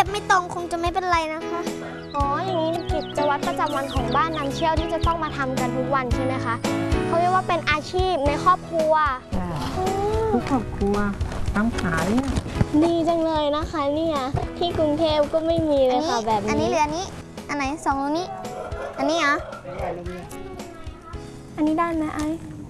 ย็บไม่ตรงคงจะไม่เป็นไรนะคะอ๋ออย่างนี้กิจวัตรประจำวันของบ้านน้ำเชี่ยวที่จะต้องมาทำกันทุกวันใช่ไหมคะเขาเรียกว่าเป็นอาชีพในครอบครัวทุกครอบครัวทำขายเนี่ยดีจังเลยนะคะเนี่ยที่กรุงเทพก็ไม่มีเลยค่ะแบบนี้อันนี้เหลือนี้อันไหน2รูนี้อันนี้เหรออันนี้ได้ไหมไอ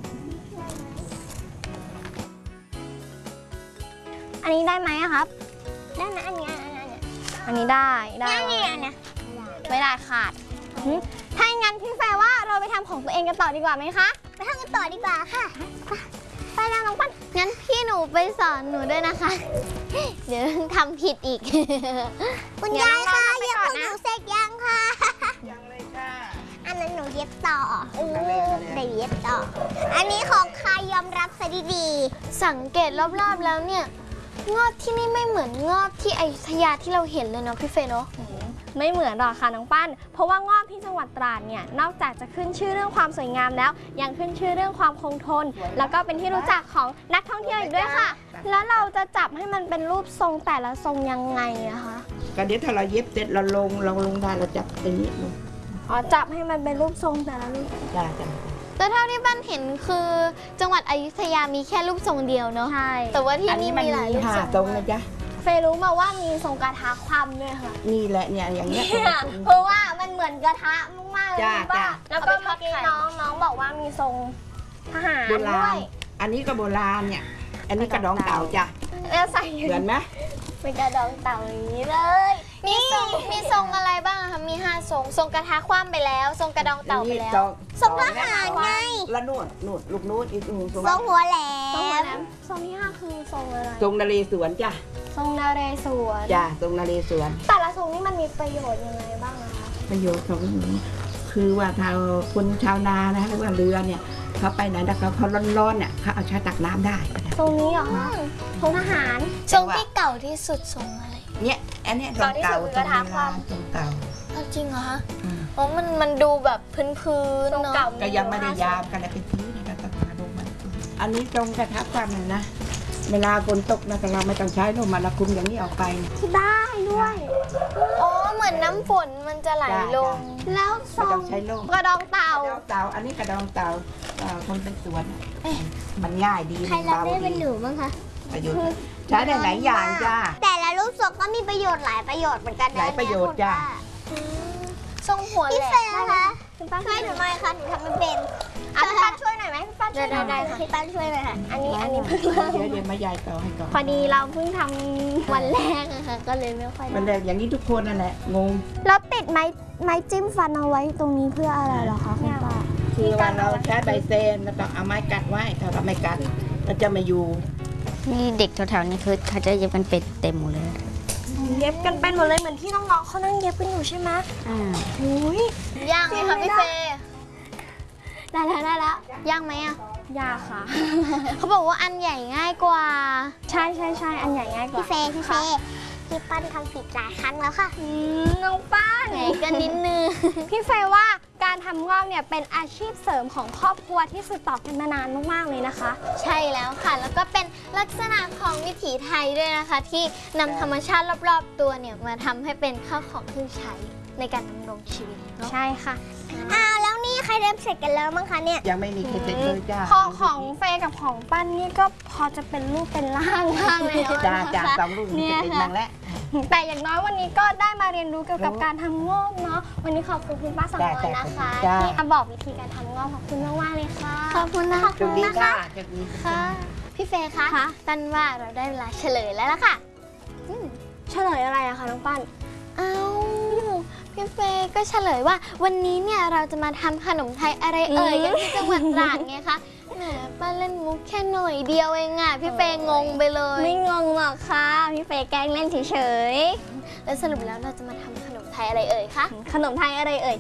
อันนี้ได้ไหมครับได้นะอันนี้อันนี้ได้เนี่ยไม่ได้ขาดถ้าอย่างนั้นพี่แฟร์ว่าเราไปทำของตัวเองกันต่อดีกว่าไหมคะไปทำกันต่อดีกว่าค่ะไปแล้วน้องปั้นงั้นพี่หนูไปสอนหนูด้วยนะคะเดี๋ยวทำผิดอีกคุณยายค่ะเย็บของหนูเสร็จยังค่ะยังเลยค่ะอันนั้นหนูเย็บต่อได้เย็บต่ออันนี้ของใครยอมรับซะดีๆสังเกตรอบๆแล้วเนี่ยงอบที่นี่ไม่เหมือนงอบที่อยุธยาที่เราเห็นเลยเนาะพี่เฟย์เนาะไม่เหมือนหรอกค่ะน้องปั้นเพราะว่างอบที่จังหวัดตราดเนี่ยนอกจากจะขึ้นชื่อเรื่องความสวยงามแล้วยังขึ้นชื่อเรื่องความคงทนแล้วก็เป็นที่รู้จักของนักท่องเที่ยวอีกด้วยค่ะแล้วเราจะจับให้มันเป็นรูปทรงแต่ละทรงยังไงอะคะก็เดี๋ยวถ้าเราเย็บเสร็จเราลงได้เราจับตรงนี้ลงอ๋อจับให้มันเป็นรูปทรงแต่ละรูปจ้าแต่เท่าที่บ้านเห็นคือจังหวัดอยุธยามีแค่รูปทรงเดียวเนาะใช่แต่ว่าที่นี่มีหลายรูปทรงตรงนะจ๊ะเฟย์รู้มาว่ามีทรงกระทะความด้วยค่ะนี่แหละเนี่ยอย่างเงี้ยเพราะว่ามันเหมือนกระทะมากๆเลยป้าแล้วก็เมื่อกี้น้องบอกว่ามีทรงทหารด้วยอันนี้ก็โบราณเนี่ยอันนี้กระดองเต่าจ้ะแล้วใส่เหมือนไหมเป็นกระดองเต่าอย่างนี้เลยมีทรงอะไรบ้างคะมี5ทรงทรงกระทะคว่ำไปแล้วทรงกระดองเต่าไปแล้วทรงทหารไงแล้วนู่นลูกนู้นอีกทรงหัวแหลมทรงที่5คือทรงอะไรทรงนเรศวรจ้ะทรงนเรศวรจ้ะทรงนเรศวรแต่ละทรงนี่มันมีประโยชน์ยังไงบ้างคะประโยชน์ของหนูคือว่าทางคนชาวนานะหรือว่าเรือเนี่ยเขาไปไหนแต่เขาร้อนๆเนี่ยเขาเอาใช้ตักน้ำได้ทรงนี้เหรอคะทรงทหารทรงที่เก่าที่สุดทรงอะไรเนี่ยอันนี้ทรงเก่าทรงเก่าจริงเหรอคะอ๋อมันดูแบบพื้นเนาะก็ยังไม่ได้ยามกันเลยเป็นพื้นนะครับตักน้ำลงมาอันนี้ตรงกระทะความนะเวลาฝนตกนะเราไม่ต้องใช้ลมมาละคุมอย่างนี้ออกไปได้ด้วยอ๋อเหมือนน้ำฝนมันจะไหลลงแล้วทรงกระดองเต่าอันนี้กระดองเต่าคนเป็นสวนมันง่ายดีใครรับได้เป็นหนูบ้างคะประโยชน์ใช้ได้หลายอย่างจ้าแต่ละรูปทรงก็มีประโยชน์หลายประโยชน์เหมือนกันนะหลายประโยชน์จ้าทรงหัวแหลมพี่เฟย์นะคะช่วยหนูหน่อยค่ะหนูทำไม่เป็นพี่ป้าช่วยหน่อยไหมพี่ป้าช่วยได้ค่ะพี่ป้าช่วยหน่อยค่ะอันนี้เพิ่งเดี๋ยวมายายต่อให้ก่อนพอดีเราเพิ่งทำวันแรกอะค่ะก็เลยไม่ค่อยวันแรกอย่างนี้ทุกคนนั่นแหละงงแล้วติดไม้จิ้มฟันเอาไว้ตรงนี้เพื่ออะไรเหรอคะคุณป้าคือว่าเราใช้ใบเซนเราต้องเอาไม้กัดไว้ถ้าเราไม่กัดเราจะไม่อยู่นี่เด็กแถวๆนี้คือเขาจะเย็บกันเป็นเต็มหมดเลยเย็บกันเป็นหมดเลยเหมือนที่น้องๆเขานั่งเย็บกันอยู่ใช่ไหมอุ้ยย่างไหมคะพี่เฟย์ได้แล้วย่างไหมอ่ะยากค่ะเขาบอกว่าอันใหญ่ง่ายกว่าใช่อันใหญ่ง่ายกว่าพี่เฟย์พี่ปั้นทำผิดหลายครั้งแล้วค่ะน้องป้านไหนก็นิดนึงพี่เฟย์ว่าการทำงอกเนี่ยเป็นอาชีพเสริมของครอบครัวที่สืบต่อกันมานานมากๆเลยนะคะใช่แล้วค่ะแล้วก็เป็นลักษณะของวิถีไทยด้วยนะคะที่นำธรรมชาติรอบๆตัวเนี่ยมาทำให้เป็นข้าวของเครื่องใช้ในการดำรงชีวิตใช่ค่ะแล้วนี่ใครเริ่มเสร็จกันแล้วมั้งคะเนี่ยยังไม่มีใครเสร็จเลยจ้าของเฟย์กับของปั้นนี่ก็พอจะเป็นรูปเป็นร่างบ้างเลยจ้า2 รูปจะเป็นบ้างแล้วแต่อย่างน้อยวันนี้ก็ได้มาเรียนรู้เกี่ยวกับการทำงอกเนาะวันนี้ขอบคุณคุณป้าสังวรนะคะที่มาบอกวิธีการทำงอกขอบคุณมากๆเลยค่ะขอบคุณนะคะค่ะพี่เฟย์คะปั้นว่าเราได้เวลาเฉลยแล้วล่ะค่ะเฉลยอะไรอะคะน้องปั้นพี่เฟย์ก็เฉลยว่าวันนี้เนี่ยเราจะมาทำขนมไทยอะไรกันที่จังหวัดตราดไงคะแหมป้าเล่นมุกแค่หน่อยเดียวเองอ่ะพี่เฟย์งงไปเลยไม่งงหรอกค่ะพี่เฟย์แกล้งเล่นเฉยๆแล้วสรุปแล้วเราจะมาทำขนมไทยอะไรคะขนมไทยอะไร